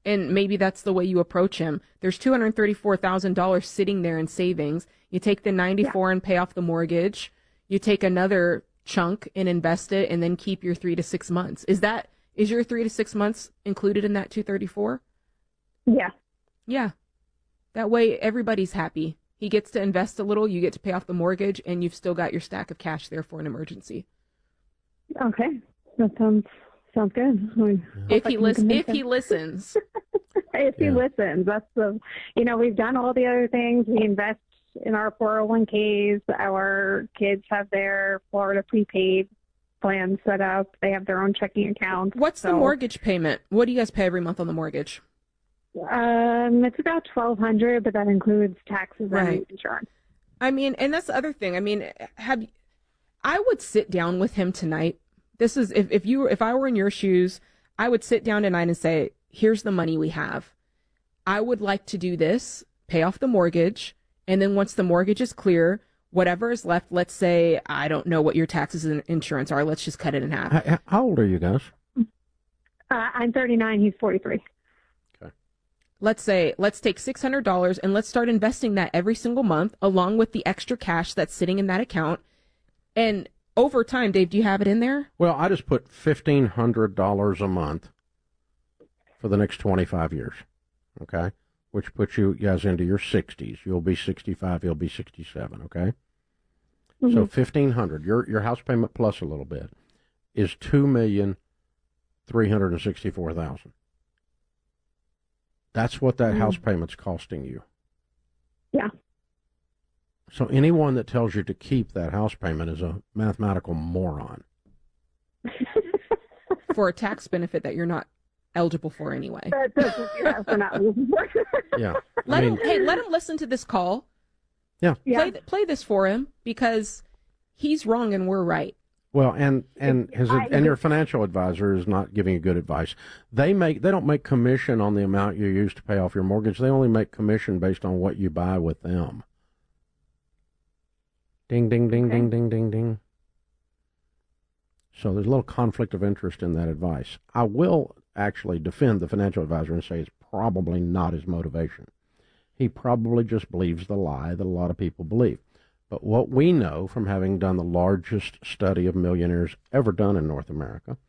And maybe that's the way you approach him. There's $234,000 sitting there in savings. You take the 94 and pay off the mortgage. You take another chunk and invest it, and then keep your 3 to 6 months. Is your 3 to 6 months included in that 234? Yeah. Yeah. That way everybody's happy. He gets to invest a little, you get to pay off the mortgage, and you've still got your stack of cash there for an emergency. Okay. That sounds good. If he listens. If he listens, we've done all the other things. We invest in our 401ks. Our kids have their Florida prepaid plan set up. They have their own checking account. What's the mortgage payment? What do you guys pay every month on the mortgage? It's about $1,200, but that includes taxes and insurance. I mean, and that's the other thing. I mean, I would sit down with him tonight. This is if I were in your shoes, I would sit down tonight and say, here's the money we have. I would like to do this, pay off the mortgage, and then once the mortgage is clear, whatever is left, let's say, I don't know what your taxes and insurance are, let's just cut it in half. How old are you guys? I'm 39, he's 43. Okay. Let's take $600 and let's start investing that every single month along with the extra cash that's sitting in that account. And over time, Dave, do you have it in there? Well, I just put $1,500 a month for the next 25 years, okay? Which puts you guys into your 60s. You'll be 65, you'll be 67, okay? Mm-hmm. So $1,500, your house payment plus a little bit, is $2,364,000. That's what that house payment's costing you. Yeah. So anyone that tells you to keep that house payment is a mathematical moron. For a tax benefit that you're not eligible for anyway. We're not eligible for. Yeah. Let him listen to this call. Yeah. Play this for him because he's wrong and we're right. Well, and your financial advisor is not giving you good advice. They don't make commission on the amount you use to pay off your mortgage. They only make commission based on what you buy with them. Ding, ding, ding, ding, ding, ding, ding. So there's a little conflict of interest in that advice. I will actually defend the financial advisor and say it's probably not his motivation. He probably just believes the lie that a lot of people believe. But what we know from having done the largest study of millionaires ever done in North America,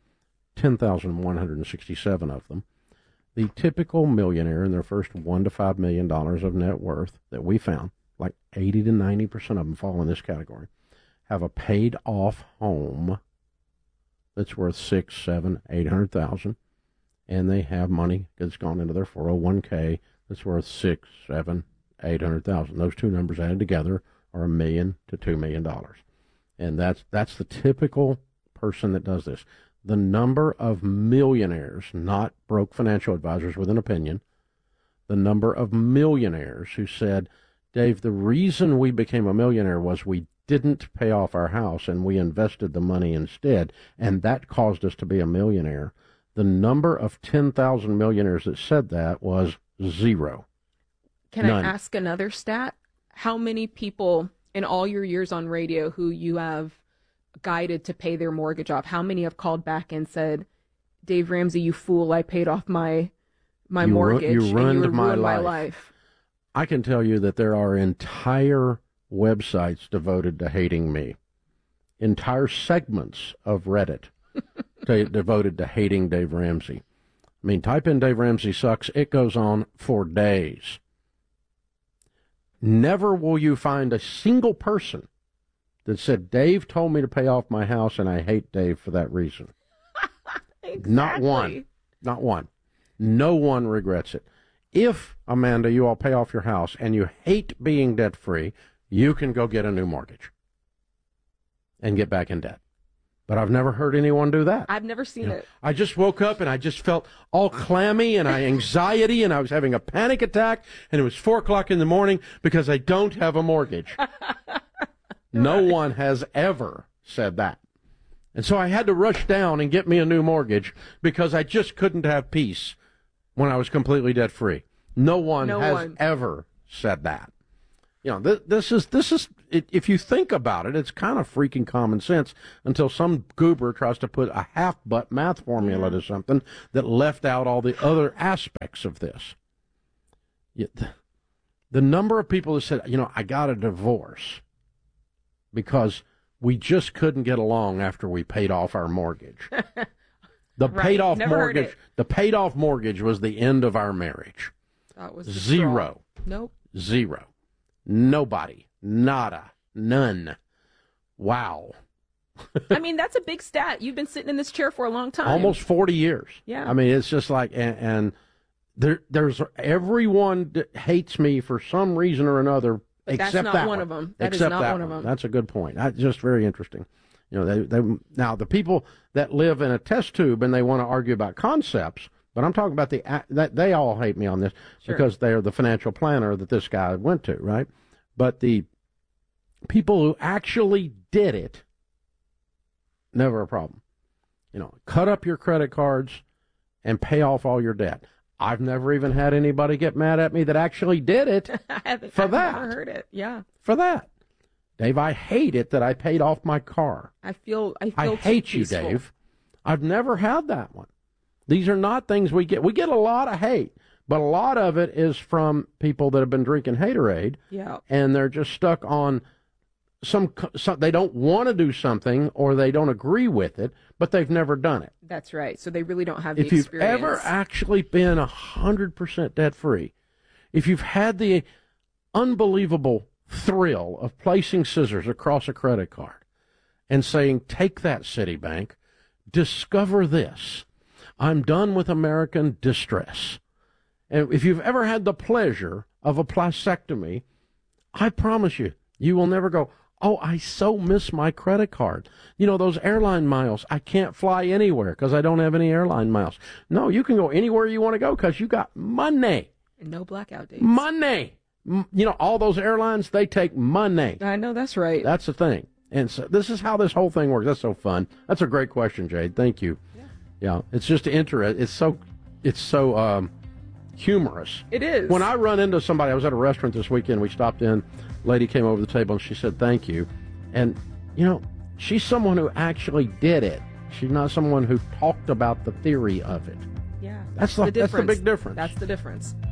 10,167 of them, the typical millionaire in their first $1 to $5 million of net worth that we found, like 80 to 90% of them fall in this category, have a paid off home that's worth $600,000, $700,000, $800,000, and they have money that's gone into their 401k that's worth $600,000, $700,000, $800,000. Those two numbers added together are $1 million to $2 million, and that's the typical person that does this. The number of millionaires, not broke financial advisors with an opinion, the number of millionaires who said, Dave, the reason we became a millionaire was we didn't pay off our house and we invested the money instead, and that caused us to be a millionaire. The number of 10,000 millionaires that said that was zero. Can I ask another stat? How many people in all your years on radio who you have guided to pay their mortgage off, how many have called back and said, Dave Ramsey, you fool, I paid off my mortgage you ruined and my life. I can tell you that there are entire websites devoted to hating me, entire segments of Reddit devoted to hating Dave Ramsey. I mean, type in Dave Ramsey sucks. It goes on for days. Never will you find a single person that said, Dave told me to pay off my house and I hate Dave for that reason. Exactly. Not one. Not one. No one regrets it. If, Amanda, you all pay off your house and you hate being debt-free, you can go get a new mortgage and get back in debt. But I've never heard anyone do that. I've never seen it. I just woke up and I just felt all clammy and anxiety and I was having a panic attack and it was 4 o'clock in the morning because I don't have a mortgage. No one has ever said that. And so I had to rush down and get me a new mortgage because I just couldn't have peace when I was completely debt-free. No one has ever said that. You know, this is if you think about it, it's kind of freaking common sense until some goober tries to put a half-butt math formula to something that left out all the other aspects of this. The number of people that said, you know, I got a divorce because we just couldn't get along after we paid off our mortgage. The paid off mortgage was the end of our marriage. That was zero. Nope. Zero. Nobody. Nada. None. Wow. I mean, that's a big stat. You've been sitting in this chair for a long time. Almost 40 years. Yeah. I mean, it's just like, and there's everyone that hates me for some reason or another, except that's not that one of them. That is not one of them. That's a good point. That's just very interesting. You know, they now the people that live in a test tube and they want to argue about concepts, but I'm talking about that they all hate me on this because they're the financial planner that this guy went to, right? But the people who actually did it, never a problem. You know, cut up your credit cards and pay off all your debt. I've never even had anybody get mad at me that actually did it I've that. Never heard it. Yeah. For that. Dave, I hate it that I paid off my car. I feel I hate you, peaceful. Dave. I've never had that one. These are not things we get. We get a lot of hate, but a lot of it is from people that have been drinking Haterade. Yeah. And they're just stuck on some they don't want to do something or they don't agree with it, but they've never done it. That's right. So they really don't have the experience. If you've ever actually been 100% debt free, if you've had the unbelievable thrill of placing scissors across a credit card and saying, take that, Citibank, discover this. I'm done with American distress. And if you've ever had the pleasure of a plastectomy, I promise you, you will never go, oh, I so miss my credit card. You know, those airline miles, I can't fly anywhere because I don't have any airline miles. No, you can go anywhere you want to go because you got money. And no blackout dates. Money. You know, all those airlines, they take money. I know, that's right. That's the thing. And so this is how this whole thing works. That's so fun. That's a great question, Jade. Thank you. Yeah, it's just interesting. It's so humorous. It is. When I run into somebody, I was at a restaurant this weekend. We stopped in. Lady came over the table and she said, thank you. And, you know, she's someone who actually did it. She's not someone who talked about the theory of it. Yeah. That's the big difference. That's the difference.